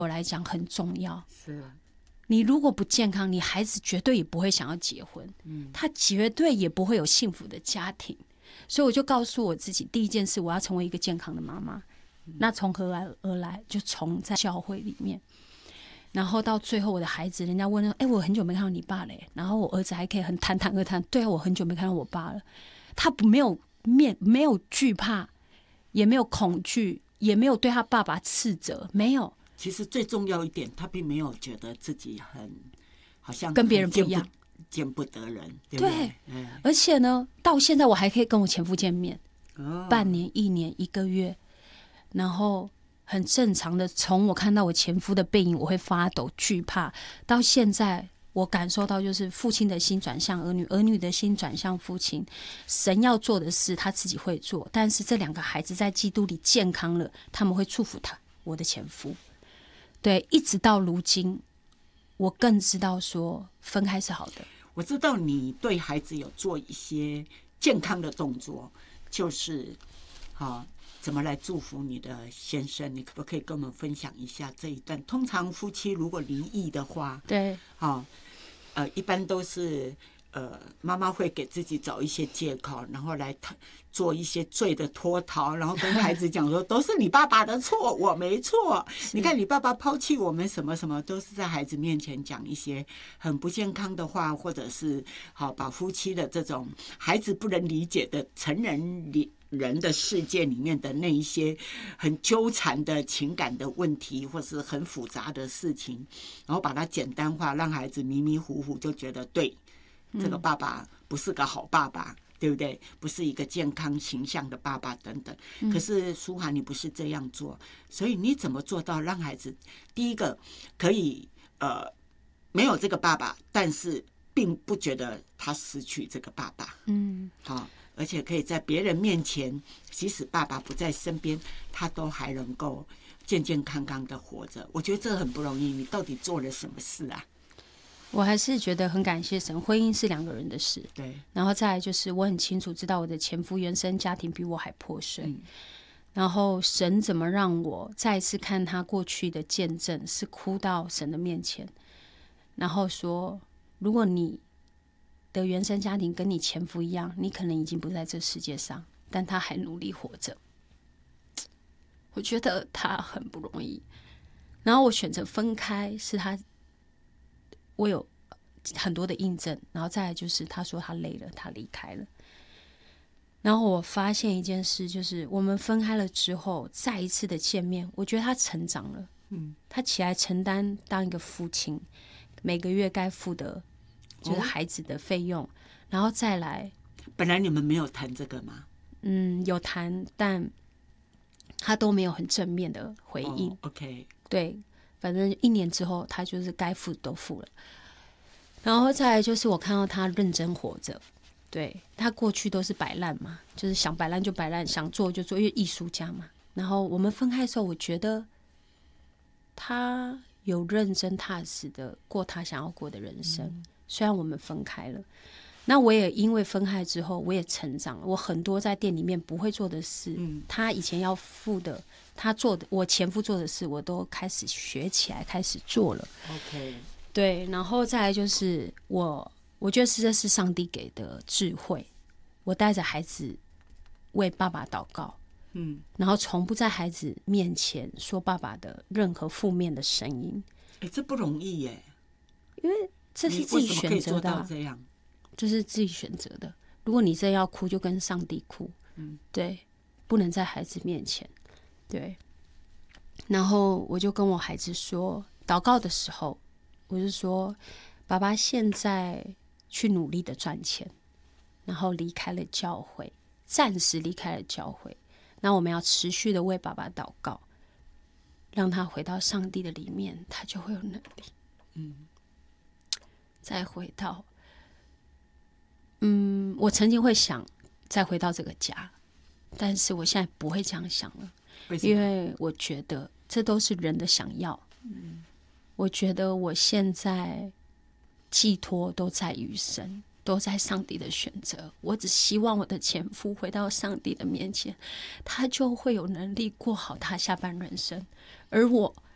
我来讲很重要。 是， 你如果不健康，你孩子绝对也不会想要结婚，他绝对也不会有幸福的家庭。所以我就告诉我自己，第一件事我要成为一个健康的妈妈。那从何而来？就从在教会里面，然后到最后我的孩子，人家问说：“我很久没看到你爸了。”然后我儿子还可以很坦坦而谈：“对啊，我很久没看到我爸了。”他没有惧怕，也没有恐惧，也没有对他爸爸斥责，没有。 其实最重要一点，他并没有觉得自己好像跟别人不一样， 见不得人，对不对？ 而且呢，到现在我还可以跟我前夫见面，半年、1年、1个月，然后很正常的，从我看到我前夫的背影，我会发抖、惧怕，到现在我感受到就是父亲的心转向儿女，儿女的心转向父亲。神要做的事他自己会做，但是这2个孩子在基督里健康了，他们会祝福他，我的前夫。对，一直到如今，我更知道说分开是好的。 我知道你对孩子有做一些健康的动作，就是怎么来祝福你的先生？你可不可以跟我们分享一下这一段？通常夫妻如果离异的话， 对， 一般都是妈妈会给自己找一些借口，然后来做一些罪的脱逃，然后跟孩子讲说都是你爸爸的错，我没错。你看你爸爸抛弃我们什么什么，都是在孩子面前讲一些很不健康的话，或者是把夫妻的这种孩子不能理解的成人的世界里面的那一些很纠缠的情感的问题，或是很复杂的事情，然后把它简单化，让孩子迷迷糊糊就觉得对，这个爸爸不是个好爸爸，对不对？不是一个健康形象的爸爸等等。可是舒华你不是这样做，所以你怎么做到让孩子第一个可以没有这个爸爸，但是并不觉得他失去这个爸爸，而且可以在别人面前，即使爸爸不在身边，他都还能够健健康康的活着。我觉得这很不容易，你到底做了什么事啊？ 我还是觉得很感谢神，婚姻是2个人的事。 对， 然后再来就是我很清楚知道我的前夫原生家庭比我还破碎，然后神怎么让我再一次看他过去的见证，是哭到神的面前，然后说如果你的原生家庭跟你前夫一样，你可能已经不在这世界上，但他还努力活着。我觉得他很不容易，然后我选择分开是我有很多的印证，然后再来就是他说他累了，他离开了。然后我发现一件事，就是我们分开了之后，再一次的见面，我觉得他成长了，他起来承担当一个父亲，每个月该付的就是孩子的费用，然后再来。 本来你们没有谈这个吗？ 有谈，但他都没有很正面的回应。 OK， 对，反正1年之后，他就是该付都付了。然后再来就是我看到他认真活着，对，他过去都是摆烂嘛，就是想摆烂就摆烂，想做就做，因为艺术家嘛。然后我们分开的时候，我觉得他有认真踏实的过他想要过的人生，虽然我们分开了。那我也因为分开之后，我也成长了。我很多在店里面不会做的事，他以前要付的，他做的，我前夫做的事，我都开始学起来，开始做了。 OK， 对，然后再来就是我觉得这是上帝给的智慧。我带着孩子为爸爸祷告，然后从不在孩子面前说爸爸的任何负面的声音。 这不容易耶， 因为这是自己选择的， 你为什么可以做到这样？ 这是自己选择的。如果你真要哭，就跟上帝哭，对，不能在孩子面前，对。然后我就跟我孩子说，祷告的时候，我就说，爸爸现在去努力的赚钱，然后离开了教会，暂时离开了教会。那我们要持续的为爸爸祷告，让他回到上帝的里面，他就会有能力。再回到。我曾经会想再回到这个家，但是我现在不会这样想了，因为我觉得这都是人的想要。我觉得我现在寄托都在于神，都在上帝的选择。我只希望我的前夫回到上帝的面前，他就会有能力过好他下半人生，而我